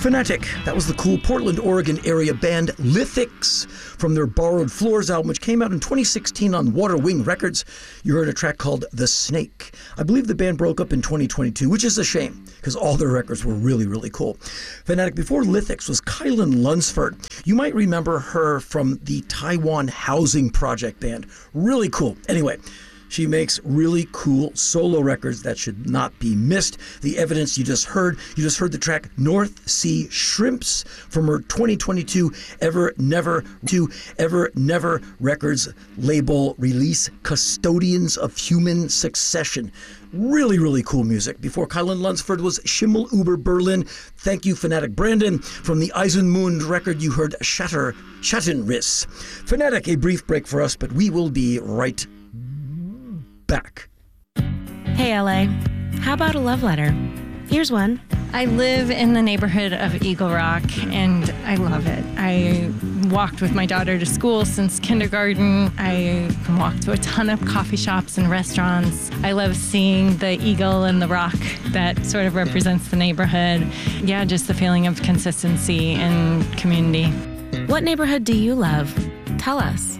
Fanatic, that was the cool Portland, Oregon area band Lithics from their Borrowed Floors album, which came out in 2016 on Water Wing Records. You heard a track called The Snake. I believe the band broke up in 2022, which is a shame, because all their records were really, really cool. Fanatic, before Lithics, was Kylan Lunsford. You might remember her from the Taiwan Housing Project band. Really cool. Anyway, she makes really cool solo records that should not be missed. The Evidence you just heard the track North Sea Shrimps from her 2022 Ever Never Records label release, Custodians of Human Succession. Really, really cool music. Before Kylan Lunsford was Schimmel Uber Berlin. Thank you, Fanatic Brandon. From the Eisenmond record, you heard Schattenriss. Fanatic, a brief break for us, but we will be right back. Hey, LA. How about a love letter? Here's one. I live in the neighborhood of Eagle Rock, and I love it. I walked with my daughter to school since kindergarten. I walked to a ton of coffee shops and restaurants. I love seeing the eagle and the rock that sort of represents the neighborhood. Yeah, just the feeling of consistency and community. What neighborhood do you love? Tell us.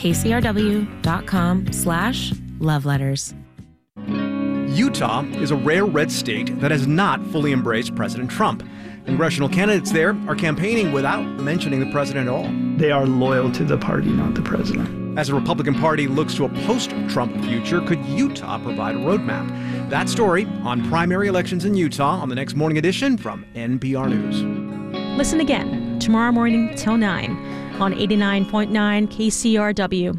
kcrw.com/love letters. Utah is a rare red state that has not fully embraced President Trump. Congressional candidates there are campaigning without mentioning the president at all. They are loyal to the party, not the president. As the Republican Party looks to a post-Trump future, could Utah provide a roadmap? That story on primary elections in Utah on the next Morning Edition from NPR News. Listen again tomorrow morning till 9 on 89.9 KCRW.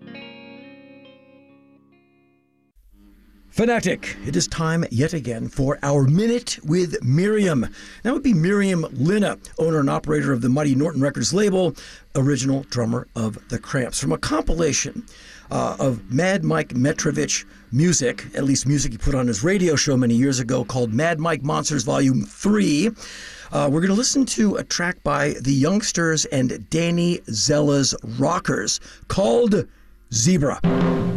Fanatic, it is time yet again for our Minute with Miriam. That would be Miriam Linna, owner and operator of the Mighty Norton Records label, original drummer of The Cramps. From a compilation of Mad Mike Metrovich music, at least music he put on his radio show many years ago, called Mad Mike Monsters Volume 3, we're going to listen to a track by the Youngsters and Danny Zella's Rockers called Zebra.